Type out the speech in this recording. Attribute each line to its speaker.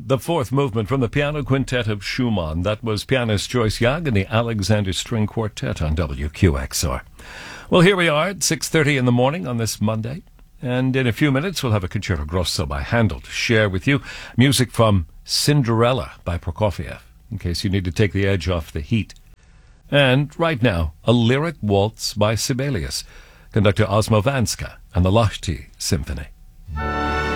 Speaker 1: the fourth movement from the Piano Quintet of Schumann. That was pianist Joyce Young and the Alexander String Quartet on WQXR. Well, here we are at 6:30 in the morning on this Monday. And in a few minutes, we'll have a Concerto Grosso by Handel to share with you. Music from Cinderella by Prokofiev, in case you need to take the edge off the heat. And right now, a lyric waltz by Sibelius, conductor Osmo Vanska and the Lahti Symphony.